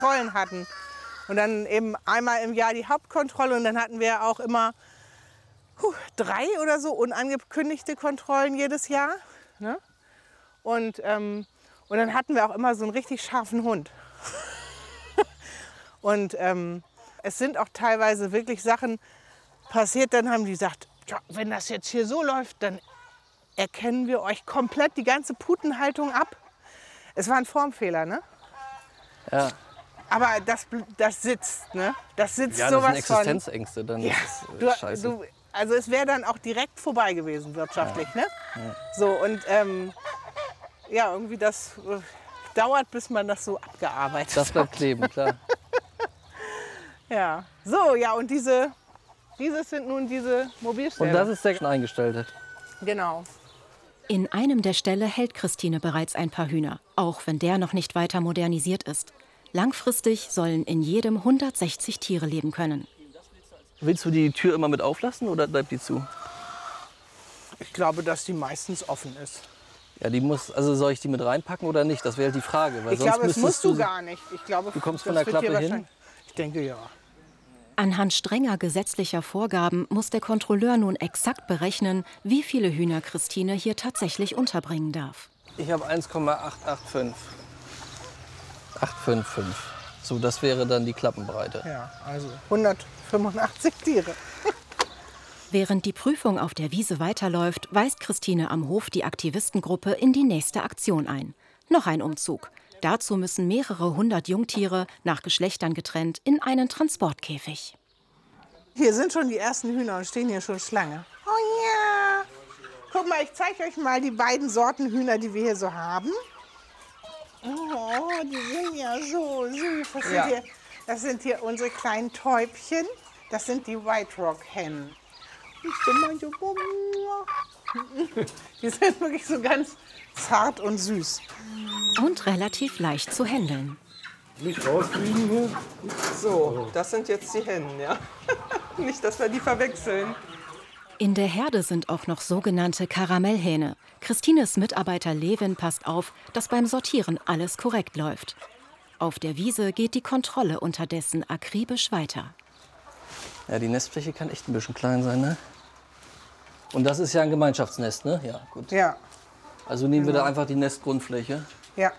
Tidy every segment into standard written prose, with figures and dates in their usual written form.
Kontrollen hatten. Und dann eben einmal im Jahr die Hauptkontrolle und dann hatten wir auch immer 3 oder so unangekündigte Kontrollen jedes Jahr. Ne? Und dann hatten wir auch immer so einen richtig scharfen Hund. Und es sind auch teilweise wirklich Sachen passiert, dann haben die gesagt, ja, wenn das jetzt hier so läuft, dann erkennen wir euch komplett die ganze Putenhaltung ab. Es war ein Formfehler, ne? Ja. Aber das sitzt, ne? Das sitzt Ja, sowas das sind Existenzängste, dann ja, ist es scheiße. also es wäre dann auch direkt vorbei gewesen wirtschaftlich, ne? Ja. So und ja, irgendwie das dauert, bis man das so abgearbeitet hat. Das bleibt kleben, klar. Ja, so, ja, und dieses sind nun diese Mobilställe. Und das ist der Eingestellte. Genau. In einem der Ställe hält Christine bereits ein paar Hühner, auch wenn der noch nicht weiter modernisiert ist. Langfristig sollen in jedem 160 Tiere leben können. Willst du die Tür immer mit auflassen oder bleibt die zu? Ich glaube, dass die meistens offen ist. Ja, die muss, also soll ich die mit reinpacken oder nicht? Das wäre halt die Frage. Weil ich glaube, das musst du gar nicht. Ich glaube, du kommst von der Klappe hin? Ich denke, ja. Anhand strenger gesetzlicher Vorgaben muss der Kontrolleur nun exakt berechnen, wie viele Hühner Christine hier tatsächlich unterbringen darf. Ich habe 1,885. 855. So, das wäre dann die Klappenbreite. Ja, also 185 Tiere. Während die Prüfung auf der Wiese weiterläuft, weist Christine am Hof die Aktivistengruppe in die nächste Aktion ein. Noch ein Umzug. Dazu müssen mehrere 100 Jungtiere, nach Geschlechtern getrennt, in einen Transportkäfig. Hier sind schon die ersten Hühner und stehen hier schon Schlange. Oh ja! Guck mal, ich zeige euch mal die beiden Sorten Hühner, die wir hier so haben. Oh, die sind ja so süß. Das sind hier unsere kleinen Täubchen. Das sind die White Rock Hennen. Die sind wirklich so ganz zart und süß. Und relativ leicht zu händeln. Nicht rausfliegen hier. So, das sind jetzt die Hennen, ja. Nicht, dass wir die verwechseln. In der Herde sind auch noch sogenannte Karamellhähne. Christines Mitarbeiter Levin passt auf, dass beim Sortieren alles korrekt läuft. Auf der Wiese geht die Kontrolle unterdessen akribisch weiter. Ja, die Nestfläche kann echt ein bisschen klein sein, ne? Und das ist ja ein Gemeinschaftsnest, ne? Ja, gut. Ja. Also nehmen wir da einfach die Nestgrundfläche. Ja.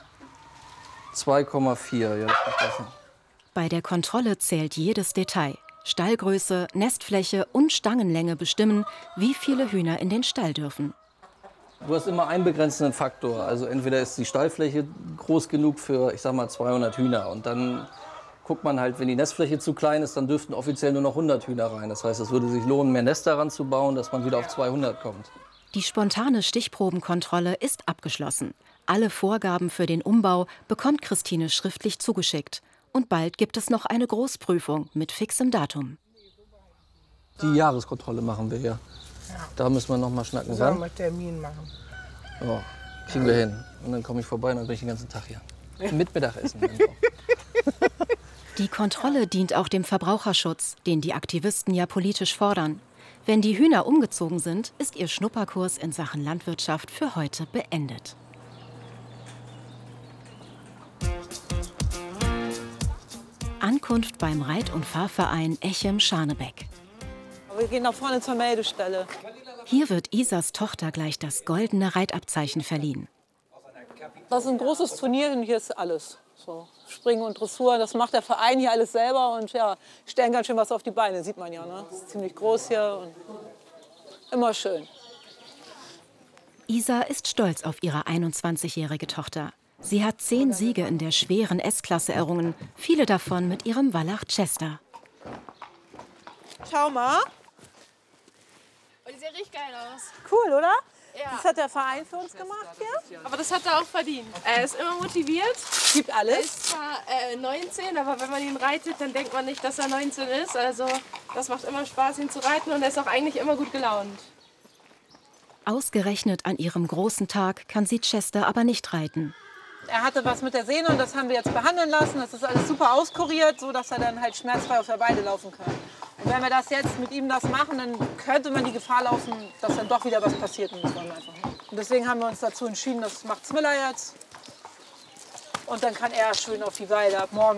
2,4, ja, das macht das. Bei der Kontrolle zählt jedes Detail. Stallgröße, Nestfläche und Stangenlänge bestimmen, wie viele Hühner in den Stall dürfen. Du hast immer einen begrenzenden Faktor. Also entweder ist die Stallfläche groß genug für, ich sag mal, 200 Hühner. Und dann guckt man halt, wenn die Nestfläche zu klein ist, dann dürften offiziell nur noch 100 Hühner rein. Das heißt, es würde sich lohnen, mehr Nester ranzubauen, dass man wieder auf 200 kommt. Die spontane Stichprobenkontrolle ist abgeschlossen. Alle Vorgaben für den Umbau bekommt Christine schriftlich zugeschickt. Und bald gibt es noch eine Großprüfung mit fixem Datum. Die Jahreskontrolle machen wir ja. Da müssen wir noch mal schnacken. Sollen wir mal Termin machen? Ja, kriegen wir hin. Und dann komme ich vorbei und dann bin ich den ganzen Tag hier. Mit Mittagessen. Die Kontrolle dient auch dem Verbraucherschutz, den die Aktivisten ja politisch fordern. Wenn die Hühner umgezogen sind, ist ihr Schnupperkurs in Sachen Landwirtschaft für heute beendet. Ankunft beim Reit- und Fahrverein Echem-Scharnebeck. Wir gehen nach vorne zur Meldestelle. Hier wird Isas Tochter gleich das goldene Reitabzeichen verliehen. Das ist ein großes Turnier und hier ist alles. So, Springen und Dressur, das macht der Verein hier alles selber und ja, stellen ganz schön was auf die Beine, sieht man ja. Ne? Das ist ziemlich groß hier und immer schön. Isa ist stolz auf ihre 21-jährige Tochter. Sie hat 10 Siege in der schweren S-Klasse errungen, viele davon mit ihrem Wallach Chester. Schau mal. Oh, die sehen richtig geil aus. Cool, oder? Ja. Das hat der Verein für uns gemacht hier. Aber das hat er auch verdient. Er ist immer motiviert. Gibt Er alles. ist zwar 19, aber wenn man ihn reitet, dann denkt man nicht, dass er 19 ist. Also das macht immer Spaß, ihn zu reiten und er ist auch eigentlich immer gut gelaunt. Ausgerechnet an ihrem großen Tag kann sie Chester aber nicht reiten. Er hatte was mit der Sehne und das haben wir jetzt behandeln lassen. Das ist alles super auskuriert, so dass er dann halt schmerzfrei auf der Weide laufen kann. Und wenn wir das jetzt mit ihm das machen, dann könnte man die Gefahr laufen, dass dann doch wieder was passiert. Und deswegen haben wir uns dazu entschieden, das macht Smilla jetzt. Und dann kann er schön auf die Weide ab morgen.